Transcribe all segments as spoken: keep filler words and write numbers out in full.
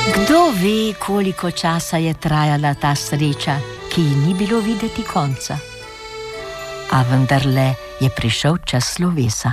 Kdo ve, koliko časa je trajala ta sreča, ki ji ni bilo videti konca. A vendarle je prišel čas slovesa.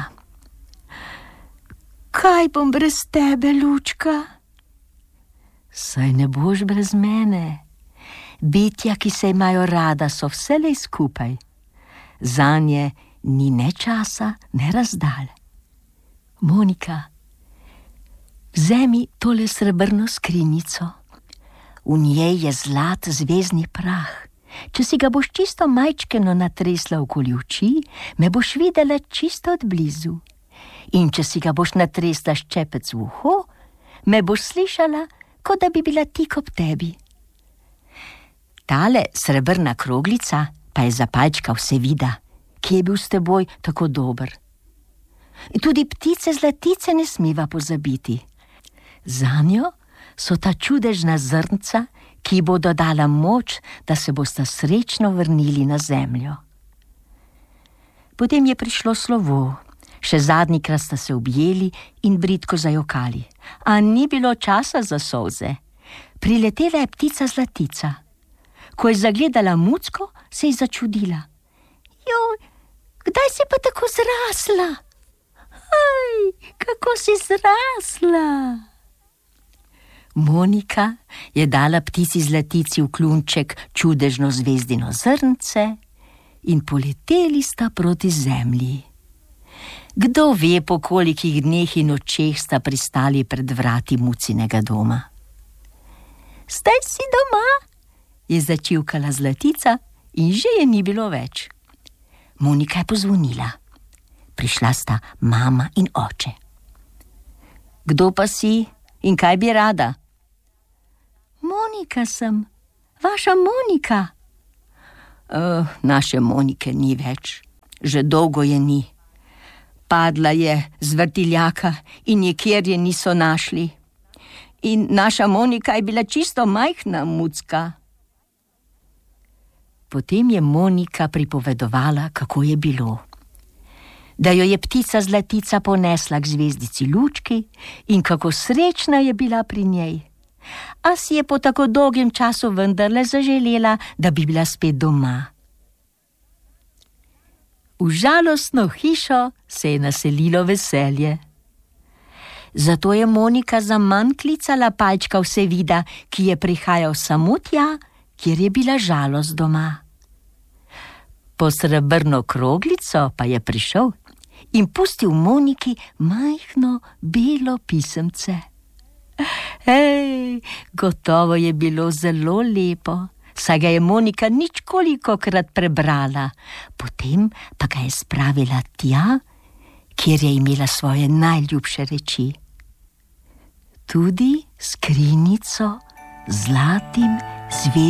Kaj bom brez tebe, Lučka? Saj ne boš brez mene. Bitja, ki se imajo rada, so vselej skupaj. Zanje ni ne časa, ne razdalj. Monika, vzemi tole srebrno skrinjico. V njej je zlat zvezdni prah. Če si ga boš čisto majčkeno natresla okoli oči, me boš videla čisto od blizu. In če si ga boš natresla ščepec v uho, me boš slišala, kot da bi bila tik ob tebi. Tale srebrna kroglica pa je za palčka Vsevida, ki je bil s teboj tako dober. Tudi ptice zlatice ne smeva pozabiti. Zanjo so ta čudežna zrnca, ki bodo dala moč, da se bosta srečno vrnili na zemljo. Potem je prišlo slovo. Še zadnjikrat sta se objeli in bridko zajokali. A ni bilo časa za solze. Priletela je ptica zlatica. Ko je zagledala mucko, se je začudila. Joj, kdaj si pa tako zrasla? Aj, kako si zrasla? Monika je dala ptici zlatici v kljunček čudežno zvezdino zrnce in poleteli sta proti zemlji. Kdo ve, po kolikih dneh in nočeh sta pristali pred vrati mucinega doma. Zdaj si doma, je začivkala zlatica in že je ni bilo več. Monika je pozvonila. Prišla sta mama in oče. Kdo pa si in kaj bi rada? Monika sem, vaša Monika. Uh, naše Monike ni več, že dolgo je ni. Padla je z vrtiljaka in nikjer je niso našli. In naša Monika je bila čisto majhna mucka. Potem je Monika pripovedovala, kako je bilo. Da jo je ptica zlatica ponesla k zvezdici Lučki in kako srečna je bila pri njej. A si je po tako dolgem času vendarle zaželela, da bi bila spet doma. V žalostno hišo se je naselilo veselje. Zato je Monika zaman klicala palčka Vsevida, ki je prihajal samo tja, kjer je bila žalost doma. Po srebrno kroglico pa je prišel in pustil Moniki majhno belo pisemce. Hej, gotovo je bilo zelo lepo, saj ga je Monika ničkolikokrat prebrala, potem pa ga je spravila tja, kjer je imela svoje najljubše reči. Tudi skrinjico z zlatim zvezdnim